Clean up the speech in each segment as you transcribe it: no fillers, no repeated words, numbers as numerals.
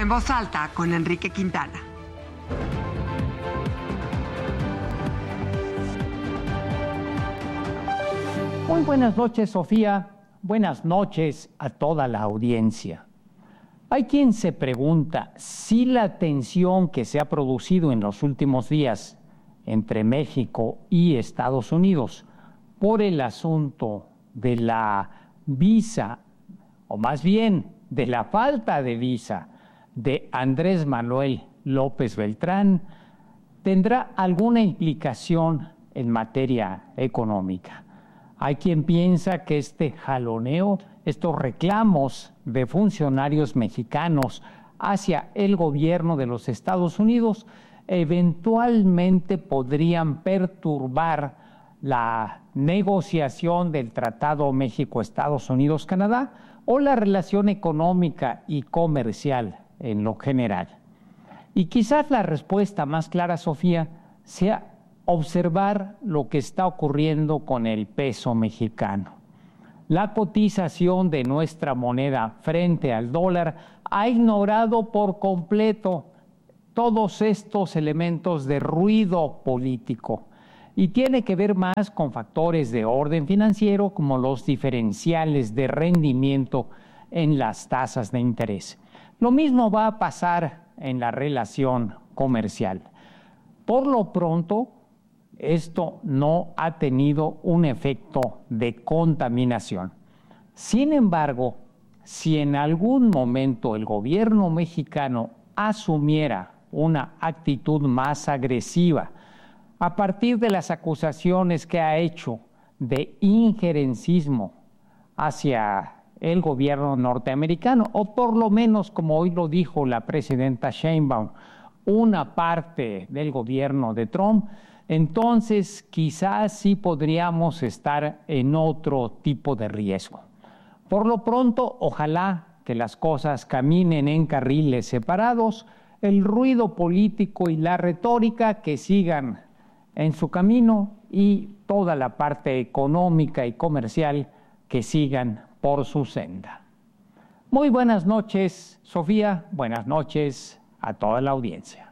En Voz Alta con Enrique Quintana. Muy buenas noches, Sofía. Buenas noches a toda la audiencia. Hay quien se pregunta si la tensión que se ha producido en los últimos días entre México y Estados Unidos por el asunto de la visa, o más bien de la falta de visa de Andrés Manuel López Beltrán, tendrá alguna implicación en materia económica. Hay quien piensa que este jaloneo, estos reclamos de funcionarios mexicanos hacia el gobierno de los Estados Unidos eventualmente podrían perturbar la negociación del Tratado México-Estados Unidos-Canadá o la relación económica y comercial en lo general. Y quizás la respuesta más clara, Sofía, sea observar lo que está ocurriendo con el peso mexicano. La cotización de nuestra moneda frente al dólar ha ignorado por completo todos estos elementos de ruido político y tiene que ver más con factores de orden financiero como los diferenciales de rendimiento en las tasas de interés. Lo mismo va a pasar en la relación comercial. Por lo pronto, esto no ha tenido un efecto de contaminación. Sin embargo, si en algún momento el gobierno mexicano asumiera una actitud más agresiva a partir de las acusaciones que ha hecho de injerencismo hacia el gobierno norteamericano, o por lo menos, como hoy lo dijo la presidenta Sheinbaum, una parte del gobierno de Trump, entonces quizás sí podríamos estar en otro tipo de riesgo. Por lo pronto, ojalá que las cosas caminen en carriles separados, el ruido político y la retórica que sigan en su camino y toda la parte económica y comercial que sigan por su senda. Muy buenas noches, Sofía. Buenas noches a toda la audiencia.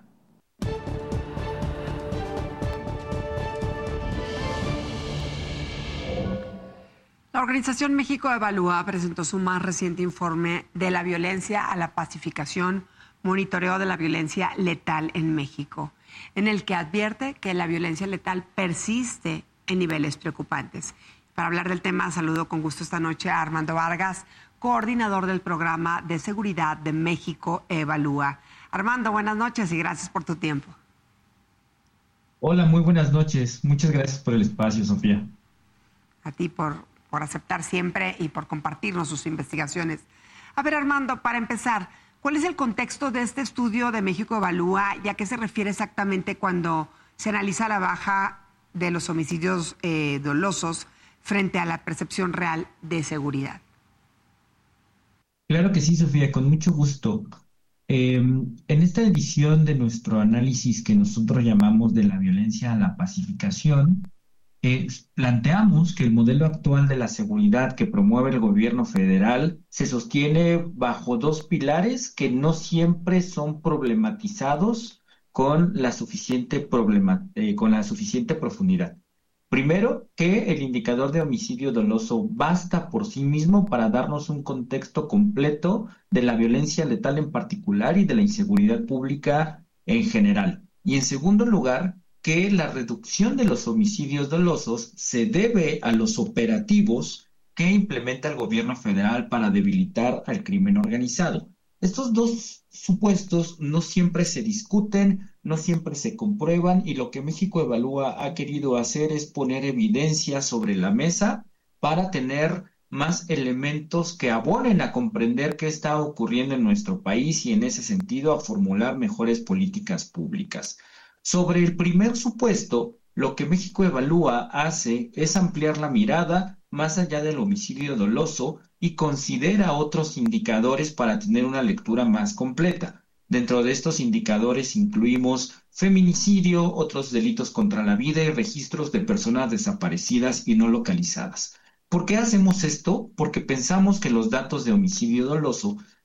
La Organización México Evalúa presentó su más reciente informe de la violencia a la pacificación, monitoreo de la violencia letal en México, en el que advierte que la violencia letal persiste en niveles preocupantes. Para hablar del tema, saludo con gusto esta noche a Armando Vargas, coordinador del programa de seguridad de México Evalúa. Armando, buenas noches y gracias por tu tiempo. Hola, muy buenas noches. Muchas gracias por el espacio, Sofía. A ti por aceptar siempre y por compartirnos sus investigaciones. A ver, Armando, para empezar, ¿cuál es el contexto de este estudio de México Evalúa y a qué se refiere exactamente cuando se analiza la baja de los homicidios dolosos frente a la percepción real de seguridad? Claro que sí, Sofía, con mucho gusto. En esta edición de nuestro análisis que nosotros llamamos de la violencia a la pacificación, planteamos que el modelo actual de la seguridad que promueve el gobierno federal se sostiene bajo dos pilares que no siempre son problematizados con la suficiente profundidad. Primero, que el indicador de homicidio doloso basta por sí mismo para darnos un contexto completo de la violencia letal en particular y de la inseguridad pública en general. Y en segundo lugar, que la reducción de los homicidios dolosos se debe a los operativos que implementa el gobierno federal para debilitar al crimen organizado. Estos dos supuestos no siempre se discuten, no siempre se comprueban, y lo que México Evalúa ha querido hacer es poner evidencia sobre la mesa para tener más elementos que abonen a comprender qué está ocurriendo en nuestro país y en ese sentido a formular mejores políticas públicas. Sobre el primer supuesto, lo que México Evalúa hace es ampliar la mirada más allá del homicidio doloso y considera otros indicadores para tener una lectura más completa. Dentro de estos indicadores incluimos feminicidio, otros delitos contra la vida y registros de personas desaparecidas y no localizadas. ¿Por qué hacemos esto? Porque pensamos que los datos de homicidio doloso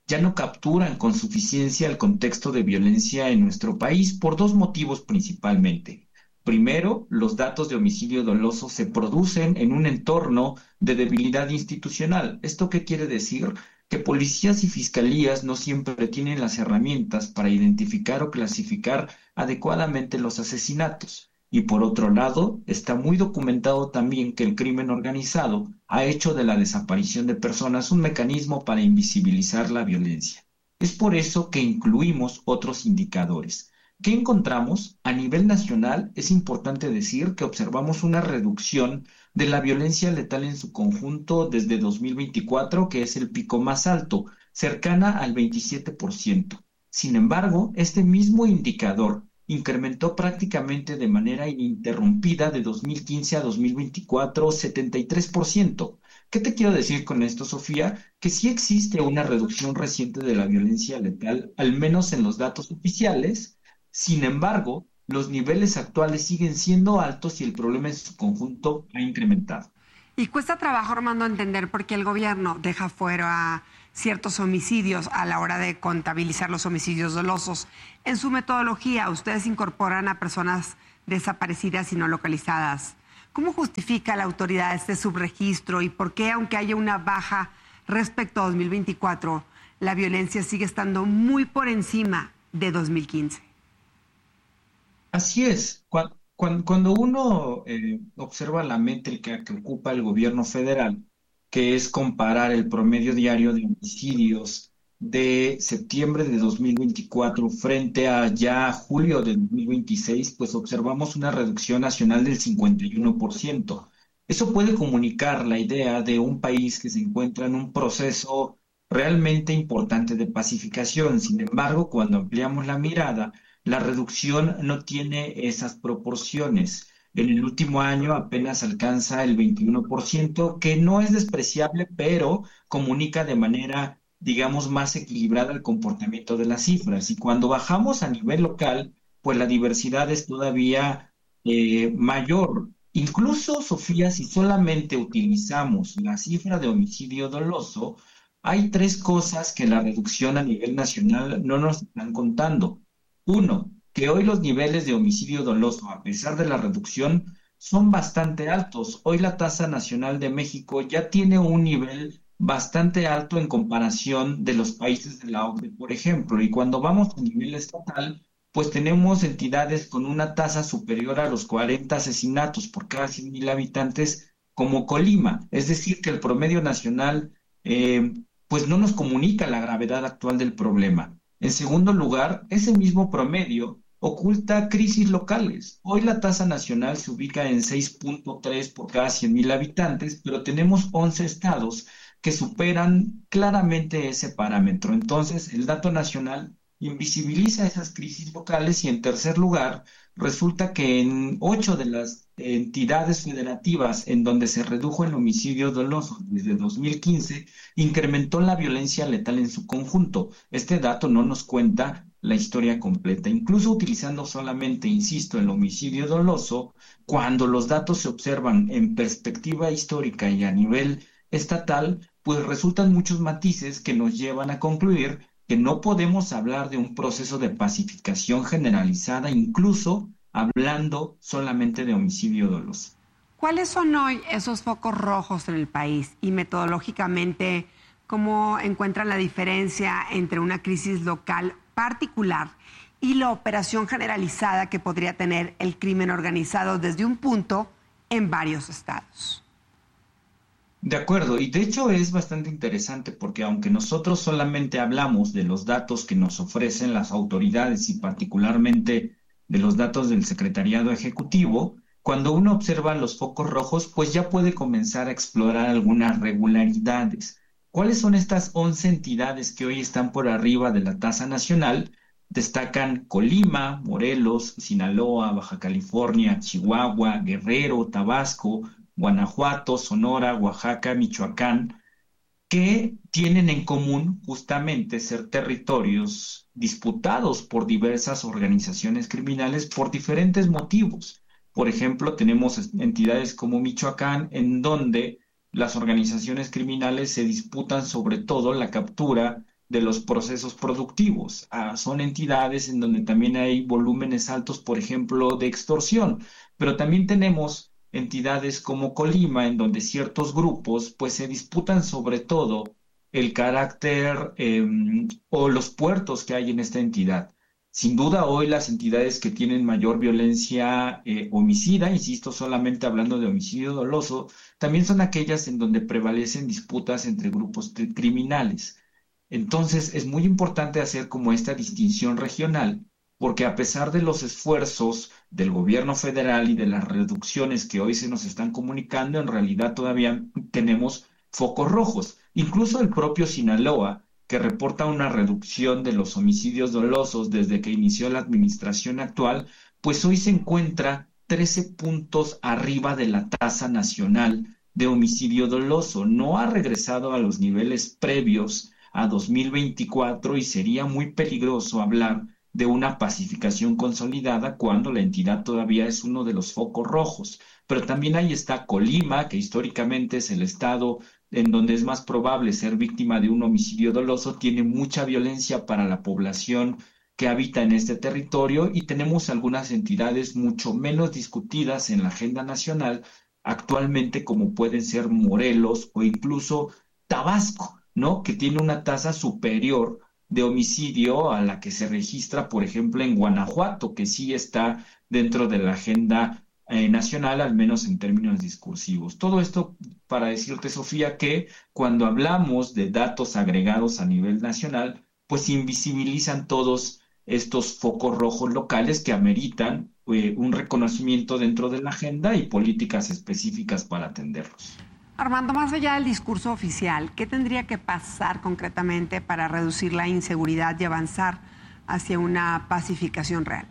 ya no capturan con suficiencia el contexto de violencia en nuestro país por dos motivos principalmente. Primero, los datos de homicidio doloso se producen en un entorno de debilidad institucional. ¿Esto qué quiere decir? Que policías y fiscalías no siempre tienen las herramientas para identificar o clasificar adecuadamente los asesinatos. Y por otro lado, está muy documentado también que el crimen organizado ha hecho de la desaparición de personas un mecanismo para invisibilizar la violencia. Es por eso que incluimos otros indicadores. ¿Qué encontramos? A nivel nacional es importante decir que observamos una reducción de la violencia letal en su conjunto desde 2024, que es el pico más alto, cercana al 27%. Sin embargo, este mismo indicador incrementó prácticamente de manera ininterrumpida de 2015 a 2024, 73%. ¿Qué te quiero decir con esto, Sofía? Que sí existe una reducción reciente de la violencia letal, al menos en los datos oficiales. Sin embargo, los niveles actuales siguen siendo altos y el problema en su conjunto ha incrementado. Y cuesta trabajo, Armando, entender por qué el gobierno deja fuera ciertos homicidios a la hora de contabilizar los homicidios dolosos. En su metodología, ustedes incorporan a personas desaparecidas y no localizadas. ¿Cómo justifica la autoridad este subregistro y por qué, aunque haya una baja respecto a 2024, la violencia sigue estando muy por encima de 2015? Así es. Cuando uno observa la métrica que ocupa el gobierno federal, que es comparar el promedio diario de homicidios de septiembre de 2024 frente a ya julio de 2026, pues observamos una reducción nacional del 51%. Eso puede comunicar la idea de un país que se encuentra en un proceso realmente importante de pacificación. Sin embargo, cuando ampliamos la mirada, la reducción no tiene esas proporciones. En el último año apenas alcanza el 21%, que no es despreciable, pero comunica de manera, digamos, más equilibrada el comportamiento de las cifras. Y cuando bajamos a nivel local, pues la diversidad es todavía mayor. Incluso, Sofía, si solamente utilizamos la cifra de homicidio doloso, hay tres cosas que la reducción a nivel nacional no nos están contando. Uno, que hoy los niveles de homicidio doloso, a pesar de la reducción, son bastante altos. Hoy la tasa nacional de México ya tiene un nivel bastante alto en comparación de los países de la OCDE, por ejemplo. Y cuando vamos a nivel estatal, pues tenemos entidades con una tasa superior a los 40 asesinatos por cada 100,000 habitantes, como Colima. Es decir, que el promedio nacional, pues no nos comunica la gravedad actual del problema. En segundo lugar, ese mismo promedio oculta crisis locales. Hoy la tasa nacional se ubica en 6.3 por cada 100,000 habitantes, pero tenemos 11 estados que superan claramente ese parámetro. Entonces, el dato nacional invisibiliza esas crisis locales y en tercer lugar, resulta que en 8 de las entidades federativas en donde se redujo el homicidio doloso desde 2015, incrementó la violencia letal en su conjunto. Este dato no nos cuenta la historia completa. Incluso utilizando solamente, insisto, el homicidio doloso, cuando los datos se observan en perspectiva histórica y a nivel estatal, pues resultan muchos matices que nos llevan a concluir que no podemos hablar de un proceso de pacificación generalizada, incluso hablando solamente de homicidio doloso. ¿Cuáles son hoy esos focos rojos en el país y metodológicamente cómo encuentran la diferencia entre una crisis local particular y la operación generalizada que podría tener el crimen organizado desde un punto en varios estados? De acuerdo, y de hecho es bastante interesante porque aunque nosotros solamente hablamos de los datos que nos ofrecen las autoridades y particularmente de los datos del Secretariado Ejecutivo, cuando uno observa los focos rojos, pues ya puede comenzar a explorar algunas regularidades. ¿Cuáles son estas 11 entidades que hoy están por arriba de la tasa nacional? Destacan Colima, Morelos, Sinaloa, Baja California, Chihuahua, Guerrero, Tabasco, Guanajuato, Sonora, Oaxaca, Michoacán, que tienen en común justamente ser territorios disputados por diversas organizaciones criminales por diferentes motivos. Por ejemplo, tenemos entidades como Michoacán, en donde las organizaciones criminales se disputan sobre todo la captura de los procesos productivos. Son entidades en donde también hay volúmenes altos, por ejemplo, de extorsión, pero también tenemos entidades como Colima, en donde ciertos grupos pues se disputan sobre todo el carácter o los puertos que hay en esta entidad. Sin duda, hoy las entidades que tienen mayor violencia homicida, insisto, solamente hablando de homicidio doloso, también son aquellas en donde prevalecen disputas entre grupos criminales. Entonces, es muy importante hacer como esta distinción regional, porque a pesar de los esfuerzos del gobierno federal y de las reducciones que hoy se nos están comunicando, en realidad todavía tenemos focos rojos. Incluso el propio Sinaloa, que reporta una reducción de los homicidios dolosos desde que inició la administración actual, pues hoy se encuentra 13 puntos arriba de la tasa nacional de homicidio doloso. No ha regresado a los niveles previos a 2024 y sería muy peligroso hablar de una pacificación consolidada cuando la entidad todavía es uno de los focos rojos. Pero también ahí está Colima, que históricamente es el estado en donde es más probable ser víctima de un homicidio doloso, tiene mucha violencia para la población que habita en este territorio y tenemos algunas entidades mucho menos discutidas en la agenda nacional actualmente como pueden ser Morelos o incluso Tabasco, ¿no? Que tiene una tasa superior de homicidio a la que se registra, por ejemplo, en Guanajuato, que sí está dentro de la agenda nacional, al menos en términos discursivos. Todo esto para decirte, Sofía, que cuando hablamos de datos agregados a nivel nacional, pues invisibilizan todos estos focos rojos locales que ameritan un reconocimiento dentro de la agenda y políticas específicas para atenderlos. Armando, más allá del discurso oficial, ¿qué tendría que pasar concretamente para reducir la inseguridad y avanzar hacia una pacificación real?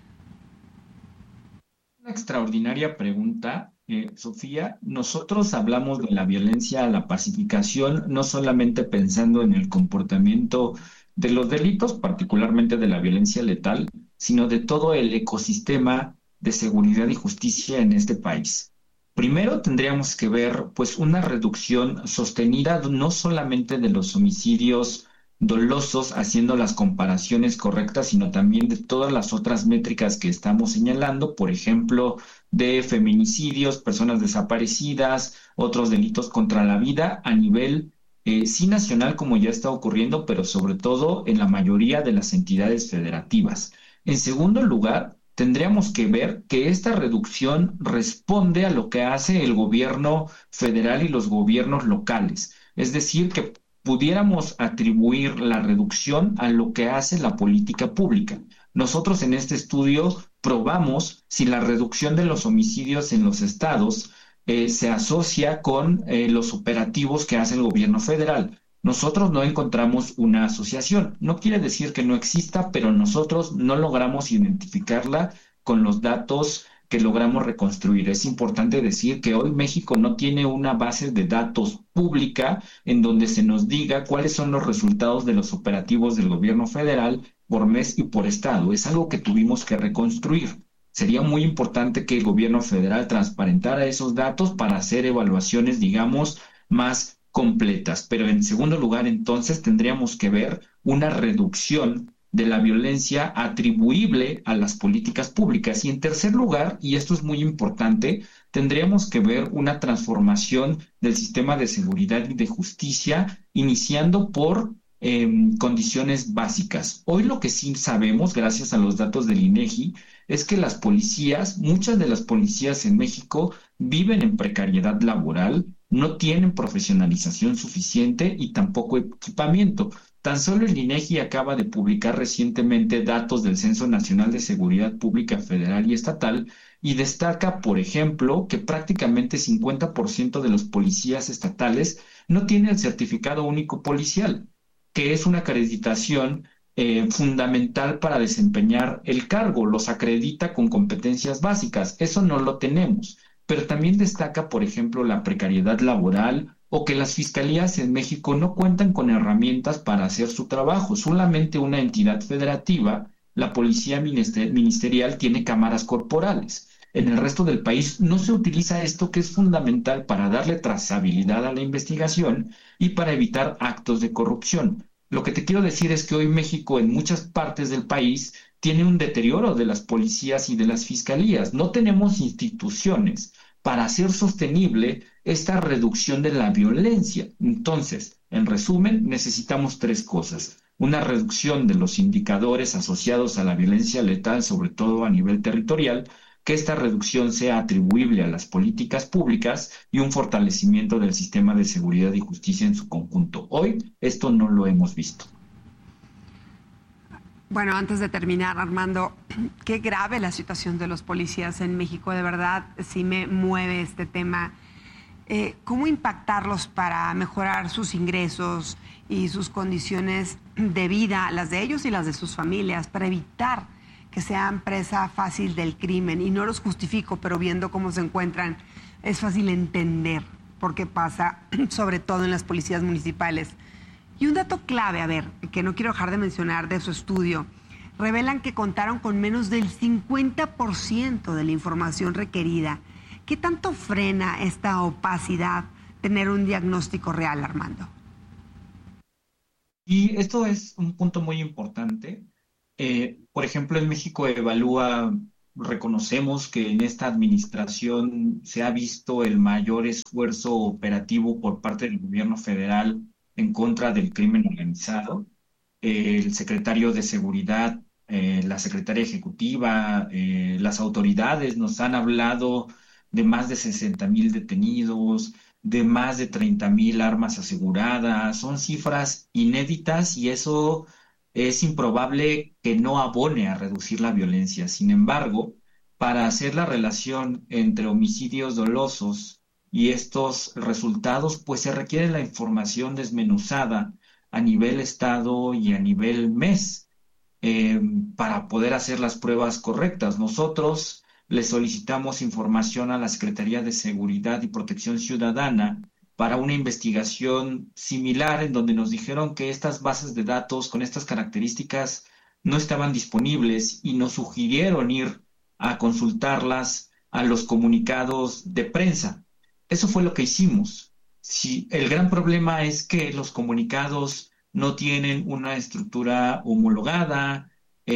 Una extraordinaria pregunta, Sofía. Nosotros hablamos de la violencia a la pacificación, no solamente pensando en el comportamiento de los delitos, particularmente de la violencia letal, sino de todo el ecosistema de seguridad y justicia en este país. Primero tendríamos que ver pues una reducción sostenida no solamente de los homicidios dolosos, haciendo las comparaciones correctas, sino también de todas las otras métricas que estamos señalando, por ejemplo, de feminicidios, personas desaparecidas, otros delitos contra la vida a nivel sí nacional, como ya está ocurriendo, pero sobre todo en la mayoría de las entidades federativas. En segundo lugar, tendríamos que ver que esta reducción responde a lo que hace el gobierno federal y los gobiernos locales. Es decir, que pudiéramos atribuir la reducción a lo que hace la política pública. Nosotros en este estudio probamos si la reducción de los homicidios en los estados se asocia con los operativos que hace el gobierno federal. Nosotros no encontramos una asociación. No quiere decir que no exista, pero nosotros no logramos identificarla con los datos que logramos reconstruir. Es importante decir que hoy México no tiene una base de datos pública en donde se nos diga cuáles son los resultados de los operativos del gobierno federal por mes y por estado. Es algo que tuvimos que reconstruir. Sería muy importante que el gobierno federal transparentara esos datos para hacer evaluaciones, digamos, más completas. Pero en segundo lugar, entonces, tendríamos que ver una reducción de la violencia atribuible a las políticas públicas. Y en tercer lugar, y esto es muy importante, tendríamos que ver una transformación del sistema de seguridad y de justicia, iniciando por condiciones básicas. Hoy lo que sí sabemos, gracias a los datos del INEGI, es que las policías, muchas de las policías en México viven en precariedad laboral, no tienen profesionalización suficiente y tampoco equipamiento. Tan solo el INEGI acaba de publicar recientemente datos del Censo Nacional de Seguridad Pública Federal y Estatal y destaca, por ejemplo, que prácticamente 50% de los policías estatales no tienen el certificado único policial, que es una acreditación fundamental para desempeñar el cargo. Los acredita con competencias básicas. Eso no lo tenemos. Pero también destaca, por ejemplo, la precariedad laboral o que las fiscalías en México no cuentan con herramientas para hacer su trabajo. Solamente una entidad federativa, la Policía Ministerial, tiene cámaras corporales. En el resto del país no se utiliza esto, que es fundamental para darle trazabilidad a la investigación y para evitar actos de corrupción. Lo que te quiero decir es que hoy México en muchas partes del país tiene un deterioro de las policías y de las fiscalías. No tenemos instituciones para hacer sostenible esta reducción de la violencia. Entonces, en resumen, necesitamos tres cosas. Una reducción de los indicadores asociados a la violencia letal, sobre todo a nivel territorial, que esta reducción sea atribuible a las políticas públicas y un fortalecimiento del sistema de seguridad y justicia en su conjunto. Hoy esto no lo hemos visto. Bueno, antes de terminar, Armando, qué grave la situación de los policías en México. De verdad, sí me mueve este tema. ¿Cómo impactarlos para mejorar sus ingresos y sus condiciones de vida, las de ellos y las de sus familias, para evitar que sean presa fácil del crimen? Y no los justifico, pero viendo cómo se encuentran, es fácil entender por qué pasa, sobre todo en las policías municipales. Y un dato clave, a ver, que no quiero dejar de mencionar de su estudio, revelan que contaron con menos del 50% de la información requerida. ¿Qué tanto frena esta opacidad tener un diagnóstico real, Armando? Y esto es un punto muy importante. Por ejemplo, en México Evalúa, reconocemos que en esta administración se ha visto el mayor esfuerzo operativo por parte del gobierno federal en contra del crimen organizado. El secretario de Seguridad, la secretaria ejecutiva, las autoridades nos han hablado de más de 60,000 detenidos, de más de 30,000 armas aseguradas. Son cifras inéditas y eso es improbable que no abone a reducir la violencia. Sin embargo, para hacer la relación entre homicidios dolosos y estos resultados, pues se requiere la información desmenuzada a nivel estado y a nivel mes eh, para poder hacer las pruebas correctas. Nosotros le solicitamos información a la Secretaría de Seguridad y Protección Ciudadana para una investigación similar en donde nos dijeron que estas bases de datos con estas características no estaban disponibles y nos sugirieron ir a consultarlas a los comunicados de prensa. Eso fue lo que hicimos. Si el gran problema es que los comunicados no tienen una estructura homologada,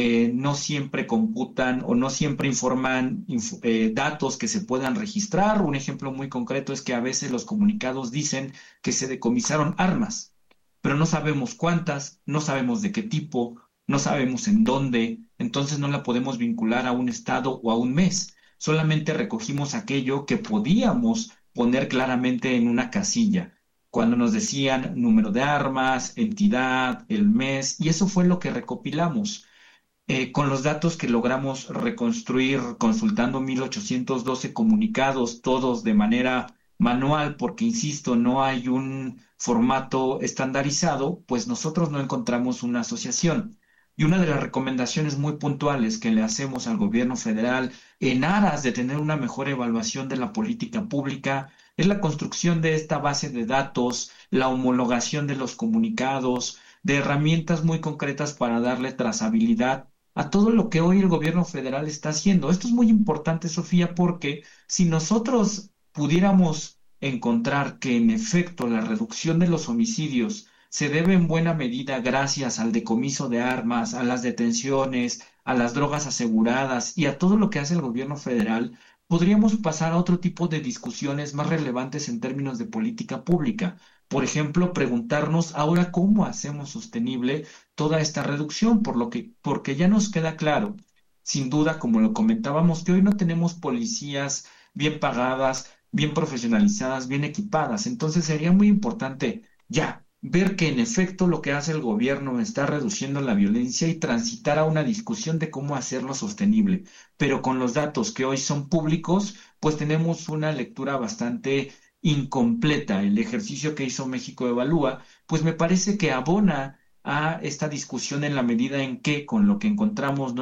no siempre computan o no siempre informan datos que se puedan registrar. Un ejemplo muy concreto es que a veces los comunicados dicen que se decomisaron armas, pero no sabemos cuántas, no sabemos de qué tipo, no sabemos en dónde, entonces no la podemos vincular a un estado o a un mes. Solamente recogimos aquello que podíamos poner claramente en una casilla cuando nos decían número de armas, entidad, el mes, y eso fue lo que recopilamos. Con los datos que logramos reconstruir consultando 1812 comunicados, todos de manera manual, porque insisto, no hay un formato estandarizado, pues nosotros no encontramos una asociación. Y una de las recomendaciones muy puntuales que le hacemos al gobierno federal en aras de tener una mejor evaluación de la política pública es la construcción de esta base de datos, la homologación de los comunicados, de herramientas muy concretas para darle trazabilidad a todo lo que hoy el gobierno federal está haciendo. Esto es muy importante, Sofía, porque si nosotros pudiéramos encontrar que en efecto la reducción de los homicidios se debe en buena medida gracias al decomiso de armas, a las detenciones, a las drogas aseguradas y a todo lo que hace el gobierno federal, podríamos pasar a otro tipo de discusiones más relevantes en términos de política pública. Por ejemplo, preguntarnos ahora cómo hacemos sostenible toda esta reducción, porque ya nos queda claro, sin duda, como lo comentábamos, que hoy no tenemos policías bien pagadas, bien profesionalizadas, bien equipadas. Entonces sería muy importante ya ver que en efecto lo que hace el gobierno está reduciendo la violencia y transitar a una discusión de cómo hacerlo sostenible. Pero con los datos que hoy son públicos, pues tenemos una lectura bastante incompleta. El ejercicio que hizo México Evalúa, pues me parece que abona a esta discusión en la medida en que con lo que encontramos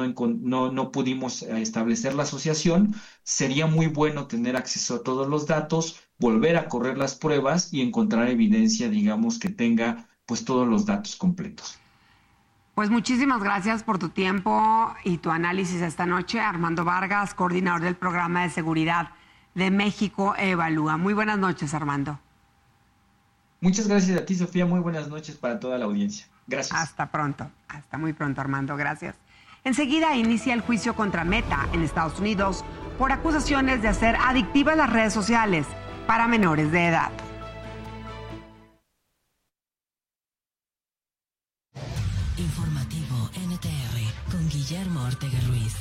no pudimos establecer la asociación. Sería muy bueno tener acceso a todos los datos, volver a correr las pruebas y encontrar evidencia, digamos, que tenga pues todos los datos completos. Pues muchísimas gracias por tu tiempo y tu análisis esta noche. Armando Vargas, coordinador del Programa de Seguridad de México Evalúa. Muy buenas noches, Armando. Muchas gracias a ti, Sofía. Muy buenas noches para toda la audiencia. Gracias. Hasta pronto. Hasta muy pronto, Armando. Gracias. Enseguida inicia el juicio contra Meta en Estados Unidos por acusaciones de hacer adictivas las redes sociales para menores de edad. Informativo NTR con Guillermo Ortega Ruiz.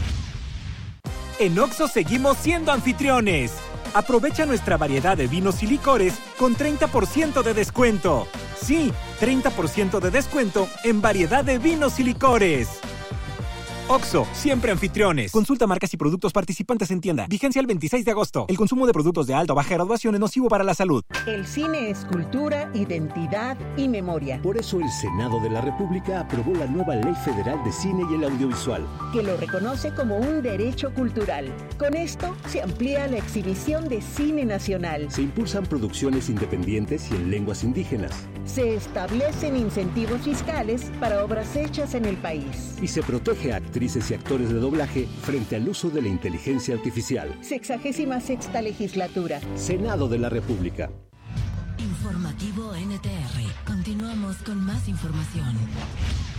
En Oxxo seguimos siendo anfitriones. Aprovecha nuestra variedad de vinos y licores con 30% de descuento. Sí, 30% de descuento en variedad de vinos y licores. Oxxo, siempre anfitriones. Consulta marcas y productos participantes en tienda. Vigencia el 26 de agosto. El consumo de productos de alta o baja graduación es nocivo para la salud. El cine es cultura, identidad y memoria. Por eso el Senado de la República aprobó la nueva Ley Federal de Cine y el Audiovisual, que lo reconoce como un derecho cultural. Con esto se amplía la exhibición de cine nacional. Se impulsan producciones independientes y en lenguas indígenas. Se establecen incentivos fiscales para obras hechas en el país. Y se protege a actrices y actores de doblaje frente al uso de la inteligencia artificial. 66ª legislatura. Senado de la República. Informativo NTR. Continuamos con más información.